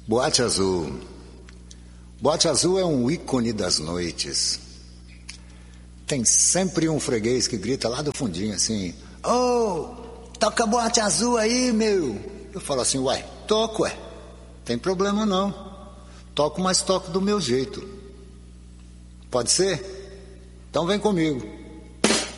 Boate Azul. Boate Azul é um ícone das noites. Tem sempre um freguês que grita lá do fundinho assim: "Ô, toca Boate Azul aí, meu." Eu falo assim: "Uai, toco, ué. Tem problema não. Toco, mas toco do meu jeito. Pode ser? Então vem comigo."